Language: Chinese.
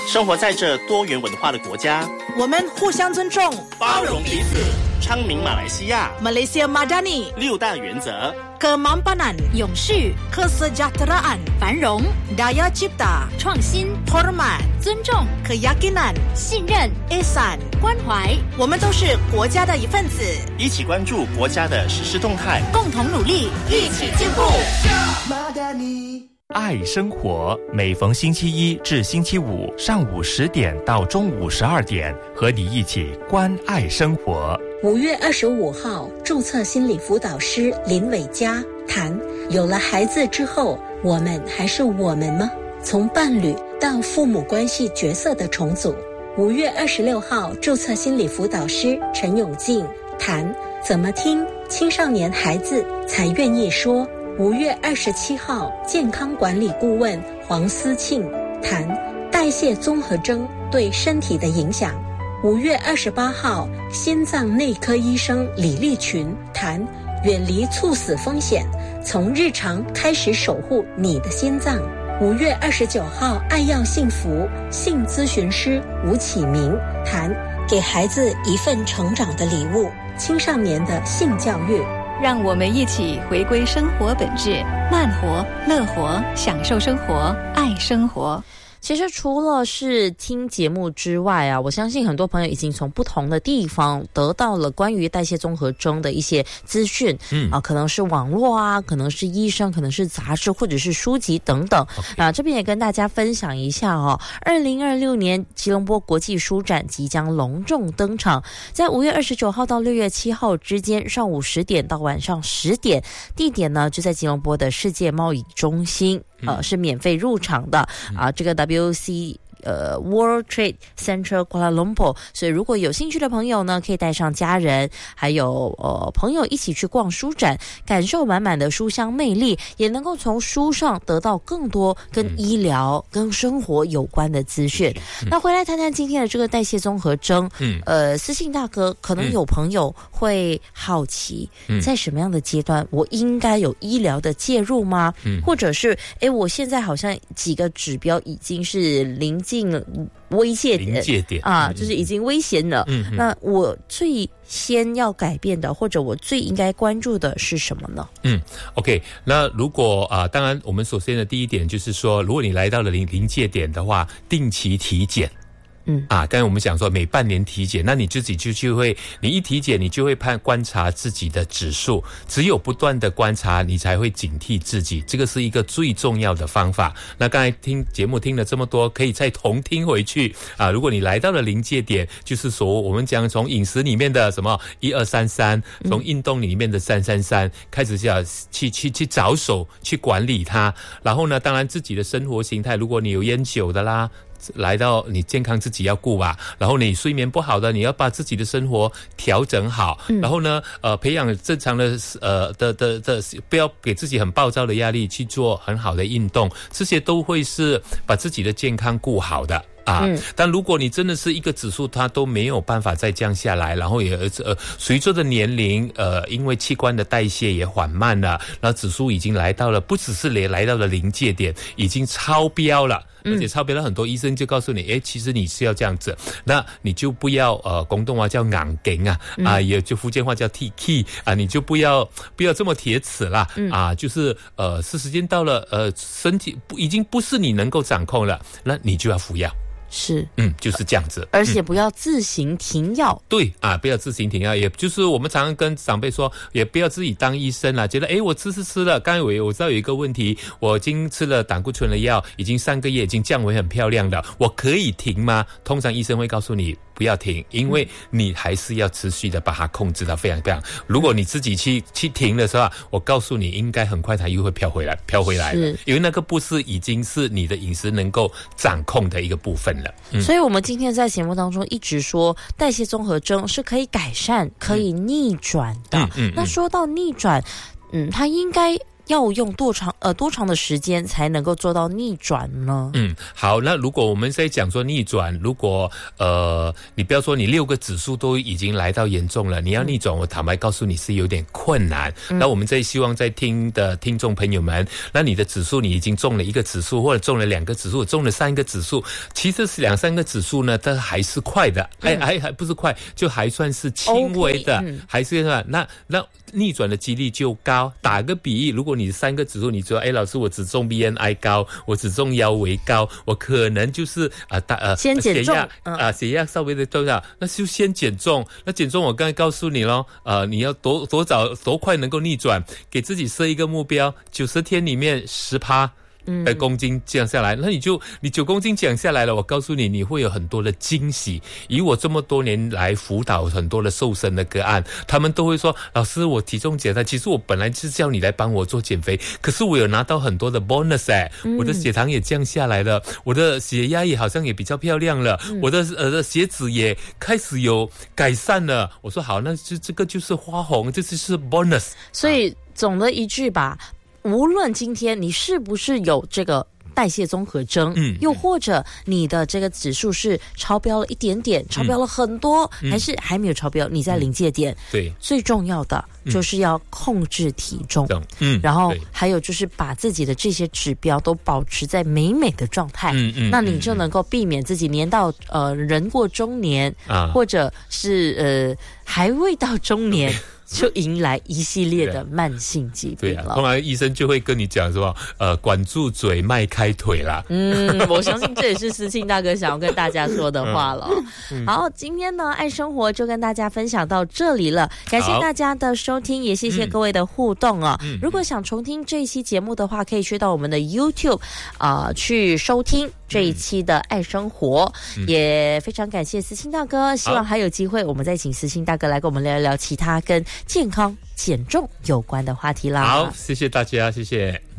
生活在这多元文化的国家， 我们互相尊重， 包容彼此，昌明马来西亚 Malaysia Madani 6大原则 ：Kemampanan 永续、 Kesejahteraan 繁荣、 Daya Cipta 创新、 Hormat 尊重、 Keyakinan 信任、 Ihsan 关怀。 我们都是国家的一份子， 一起关注国家的实施动态， 共同努力，一起进步。 爱生活，每逢星期一至星期五上午10点到中午12点，和你一起关爱生活。 5月25号，注册心理辅导师林伟嘉谈：有了孩子之后，我们还是我们吗？从伴侣到父母关系角色的重组。5月26号，注册心理辅导师陈永进谈：怎么听青少年孩子才愿意说。5月27号，健康管理顾问黄思庆谈代谢综合征对身体的影响。5月28号，心脏内科医生李立群谈远离猝死风险，从日常开始守护你的心脏。5月29号，爱要幸福性咨询师吴启明谈给孩子一份成长的礼物，青少年的性教育。 让我们一起回归生活本质，慢活、乐活，享受生活，爱生活。 其实除了是听节目之外啊，我相信很多朋友已经从不同的地方得到了关于代谢综合征的一些资讯，可能是网络啊，可能是医生，可能是杂志或者是书籍等等。这边也跟大家分享一下2026年吉隆坡国际书展即将隆重登场，在5月29号到6月7号之间，上午10点到晚上10点，地点呢就在吉隆坡的世界贸易中心。是免费入场的这个 WC World Trade Center Kuala Lumpur， 所以如果有兴趣的朋友呢，可以带上家人还有朋友一起去逛书展，感受满满的书香魅力，也能够从书上得到更多跟医疗跟生活有关的资讯。那回来谈谈今天的这个代谢综合征，思信大哥，可能有朋友会好奇，在什么样的阶段我应该有医疗的介入吗？或者是我现在好像几个指标已经是临近危界点就是已经危险了。那我最先要改变的，或者我最应该关注的是什么呢 ？OK， 那如果当然我们首先的第一点就是说，如果你来到了临界点的话，定期体检。刚才我们讲说每半年体检，那你自己就会，你一体检你就会观察自己的指数，只有不断的观察，你才会警惕自己，这个是一个最重要的方法。那刚才听节目听了这么多，可以再重听回去如果你来到了临界点，就是说我们讲从饮食里面的什么1233，从运动里面的333开始去着手去管理它。然后呢，当然自己的生活形态，如果你有烟酒的啦，来到你健康自己要顾吧，然后你睡眠不好的，你要把自己的生活调整好，然后呢培养正常的不要给自己很暴躁的压力，去做很好的运动，这些都会是把自己的健康顾好的。但如果你真的是一个指数它都没有办法再降下来，然后也随着的年龄因为器官的代谢也缓慢了，然后指数已经来到了，不只是来到了临界点，已经超标了，而且超标了，很多医生就告诉你其实你是要这样子，那你就不要广东话叫硬颈也就福建话叫剃气你就不要这么铁齿啦就是是时间到了身体已经不是你能够掌控了，那你就要服药。 是就是这样子， 而且不要自行停药。 对不要自行停药，也就是我们常常跟长辈说，也不要自己当医生啦，觉得我吃了，刚才我知道有一个问题，我已经吃了胆固醇的药，已经3个月已经降回很漂亮了，我可以停吗？通常医生会告诉你不要停，因为你还是要持续的把它控制到非常非常。如果你自己去停的时候，我告诉你，应该很快它又会飘回来了，因为那个不是已经是你的饮食能够掌控的一个部分了。 所以我们今天在节目当中一直说，代谢综合征是可以改善、可以逆转的。那说到逆转，它应该要用多长的时间才能够做到逆转呢？ 好，那如果我们在讲说逆转，如果你不要说你6个指数都已经来到严重了，你要逆转，我坦白告诉你是有点困难。那我们希望在听的听众朋友们，那你的指数你已经中了1个指数，或者中了2个指数，中了3个指数，其实是2-3个指数呢，它还是快的，还不是快，就还算是轻微的，还是那逆转的几率就高。打个比喻，如果你3个指数，你说老师我只中 BMI 高，我只中腰围高，我可能就是先减重血压稍微的多少，那就先减重。那减重我刚才告诉你咯，你要多快能够逆转，给自己设一个目标，90天里面10%公斤降下来，那你9公斤降下来了，我告诉你，你会有很多的惊喜。以我这么多年来辅导很多的瘦身的个案，他们都会说，老师我体重减了，其实我本来是叫你来帮我做减肥，可是我有拿到很多的 bonus 我的血糖也降下来了，我的血压也好像也比较漂亮了，我的血脂也开始有改善了。我说好，那这个就是花红，这就是 bonus。 所以总的一句吧，无论今天你是不是有这个代谢综合征，又或者你的这个指数是超标了一点点，超标了很多，还是还没有超标，你在临界点， 对， 最重要的就是要控制体重，然后还有就是把自己的这些指标都保持在美美的状态，那你就能够避免自己年到人过中年，或者是还未到中年就迎来一系列的慢性疾病了。 通常医生就会跟你讲说，管住嘴，迈开腿啦。 我相信这也是思庆大哥想要跟大家说的话了。好，今天呢，爱生活就跟大家分享到这里了，感谢大家的收听，也谢谢各位的互动啊。如果想重听这一期节目的话，可以去到我们的 YouTube 去收听这一期的爱生活。也非常感谢思庆大哥，希望还有机会我们再请思庆大哥来跟我们聊一聊其他跟健康减重有关的话题啦。 好，谢谢大家，谢谢。